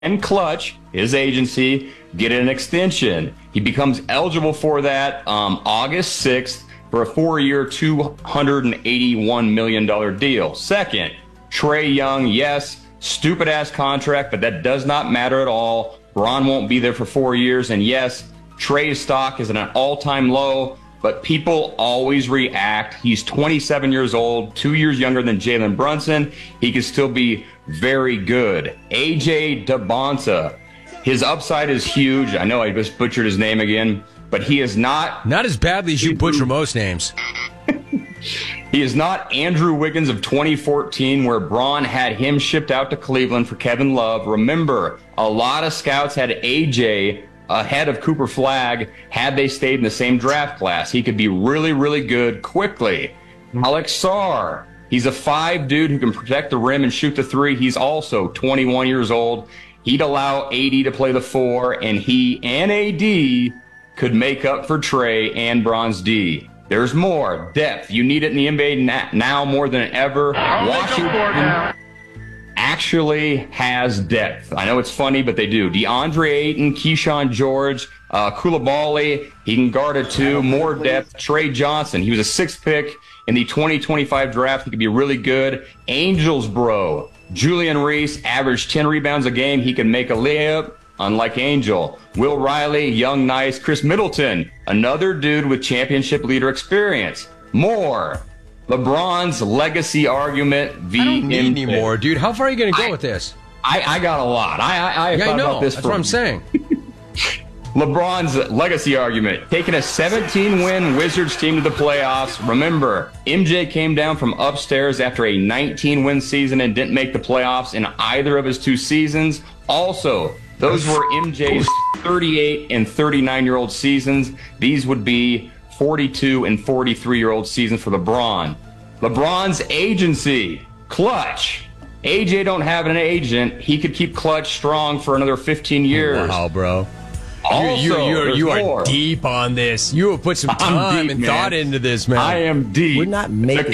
and Clutch, his agency, get an extension. He becomes eligible for that August 6th for a 4-year, $281 million deal. Second, Trae Young, yes, stupid-ass contract, but that does not matter at all. Bron won't be there for 4 years, and yes, Trae's stock is at an all-time low, but people always react. He's 27 years old, 2 years younger than Jalen Brunson. He can still be very good. AJ Debonta, his upside is huge. I know I just butchered his name again, but he is not as badly as you butcher most names. He is not Andrew Wiggins of 2014, where Bron had him shipped out to Cleveland for Kevin Love. Remember, a lot of scouts had AJ ahead of Cooper Flagg had they stayed in the same draft class. He could be really, really good quickly. Alex Sarr, he's a 5 dude who can protect the rim and shoot the 3. He's also 21 years old. He'd allow AD to play the 4, and he and AD could make up for Trae and Bron's D. There's more depth. You need it in the NBA now more than ever. Washington actually has depth. I know it's funny, but they do. DeAndre Ayton, Keyshawn George, Koulibaly, he can guard a 2. More depth. Trey Johnson, he was a 6th pick in the 2025 draft. He could be really good. Angels, bro. Julian Reese averaged 10 rebounds a game. He can make a layup, unlike Angel. Will Riley, young, nice. Chris Middleton, another dude with championship leader experience. More. LeBron's legacy argument. I don't need any more, dude. How far are you going to go with this? I got a lot. I thought about this. That's what I'm saying. LeBron's legacy argument. Taking a 17-win Wizards team to the playoffs. Remember, MJ came down from upstairs after a 19-win season and didn't make the playoffs in either of his 2 seasons. Also, those were MJ's 38 and 39-year-old seasons. These would be 42 and 43-year-old seasons for LeBron. LeBron's agency, Clutch. AJ don't have an agent. He could keep Clutch strong for another 15 years. Wow, bro. Also, you are deep on this. You have put some time and thought into this, man. I am deep. We're not making the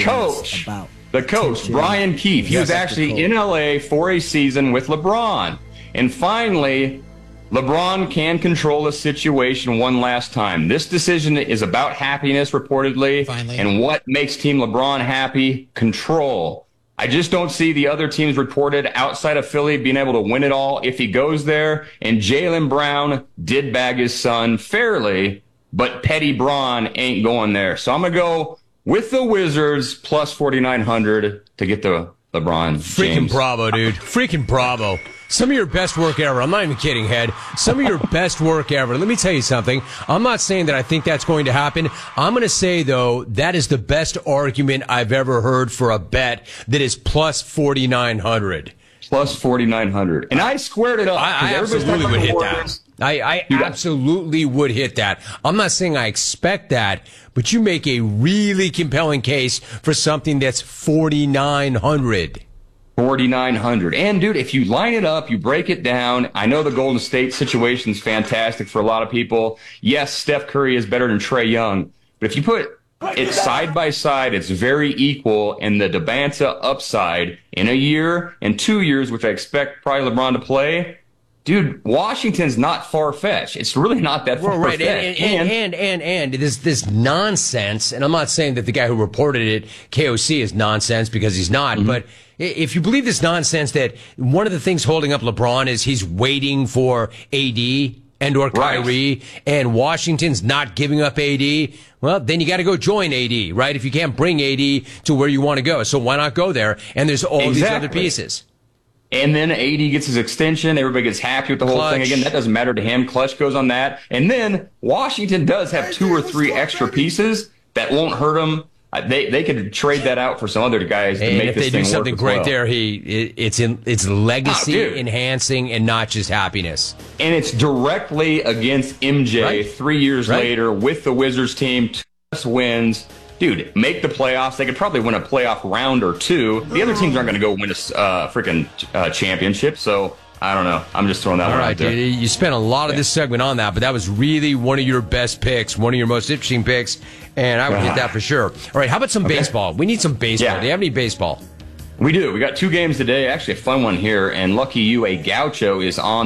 coach, Brian Keefe. He was actually in LA for a season with LeBron. And finally, LeBron can control the situation one last time. This decision is about happiness, reportedly. Finally. And what makes Team LeBron happy? Control. I just don't see the other teams reported outside of Philly being able to win it all if he goes there. And Jaylen Brown did bag his son fairly, but Petty Bron ain't going there. So I'm going to go with the Wizards plus 4,900 to get the LeBron Freaking James. bravo, dude. Freaking bravo. Some of your best work ever. I'm not even kidding, Head. Some of your best work ever. Let me tell you something. I'm not saying that I think that's going to happen. I'm going to say, though, that is the best argument I've ever heard for a bet that is plus 4,900. Plus 4,900. And I squared it up. I absolutely would hit that. I absolutely would hit that. I'm not saying I expect that, but you make a really compelling case for something that's 4,900. 4,900. And, dude, if you line it up, you break it down. I know the Golden State situation is fantastic for a lot of people. Yes, Steph Curry is better than Trae Young. But if you put it side by side, it's very equal. And the Debonta upside in a year and 2 years, which I expect probably LeBron to play, dude, Washington's not far-fetched. It's really not that far-fetched. Right. And this nonsense, and I'm not saying that the guy who reported it, KOC, is nonsense, because he's not, but if you believe this nonsense that one of the things holding up LeBron is he's waiting for AD and or Kyrie, and Washington's not giving up AD, well, then you got to go join AD, right? If you can't bring AD to where you want to go. So why not go there? And there's all these other pieces. And then AD gets his extension. Everybody gets happy with the whole thing. Again, that doesn't matter to him. Clutch goes on that. And then Washington does have 2 or 3 extra pieces that won't hurt them. They could trade that out for some other guys to make this thing work. And if they do something great there, it's legacy enhancing and not just happiness. And it's directly against MJ 3 years later with the Wizards team. 2 wins. Dude, make the playoffs. They could probably win a playoff round or 2. The other teams aren't going to go win a freaking championship. So I don't know. I'm just throwing that one out there. Dude, you spent a lot of this segment on that, but that was really one of your best picks, one of your most interesting picks, and I would hit that for sure. All right, how about some baseball? We need some baseball. Do you have any baseball? We do. We got 2 games today. Actually, a fun one here. And lucky you, a Gaucho is on